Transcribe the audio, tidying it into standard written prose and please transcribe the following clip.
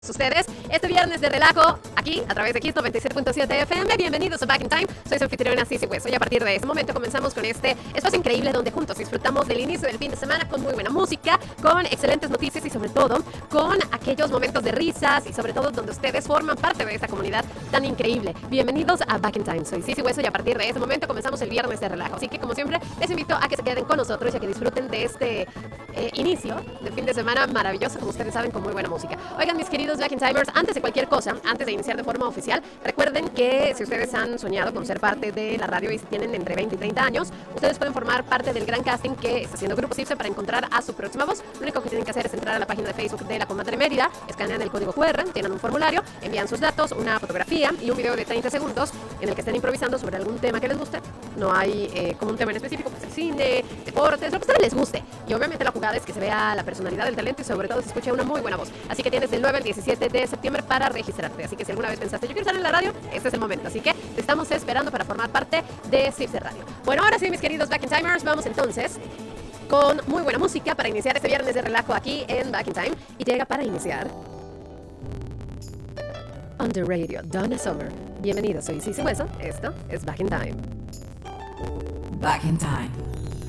Ustedes este viernes de relajo aquí a través de Kiss 97.7 FM. Bienvenidos a Back in Time. Soy su anfitriona Cici Hueso y a partir de este momento comenzamos con este espacio increíble donde juntos disfrutamos del inicio del fin de semana con muy buena música, con excelentes noticias y sobre todo con aquellos momentos de risas y sobre todo donde ustedes forman parte de esta comunidad tan increíble. Bienvenidos a Back in Time. Soy Cici Hueso y a partir de este momento comenzamos el viernes de relajo. Así que como siempre les invito a que se queden con nosotros y a que disfruten de este inicio del fin de semana maravilloso, como ustedes saben, con muy buena música. Oigan, mis queridos Back in Timers, antes de cualquier cosa, antes de iniciar de forma oficial, recuerden que si ustedes han soñado con ser parte de la radio y si tienen entre 20 y 30 años, ustedes pueden formar parte del gran casting que está haciendo Grupo Cipse para encontrar a su próxima voz. Lo único que tienen que hacer es entrar a la página de Facebook de la Comadre Mérida, escanean el código QR, tienen un formulario, envían sus datos, una fotografía y un video de 30 segundos en el que estén improvisando sobre algún tema que les guste. No hay como un tema en específico, pues el cine, deportes, lo que a ustedes les guste. Y obviamente la jugada es que se vea la personalidad del talento y sobre todo se escuche una muy buena voz. Así que tienes del 9 al 17 de septiembre para registrarte. Así que si alguna vez pensaste, yo quiero estar en la radio, este es el momento. Así que te estamos esperando para formar parte de Cipse Radio. Bueno, ahora sí, mis queridos Back in Timers, vamos entonces con muy buena música para iniciar este viernes de relajo aquí en Back in Time. Y llega para iniciar On The Radio, Donna Summer. Bienvenidos, soy Cici Hueso, esto es Back in Time. Back in Time.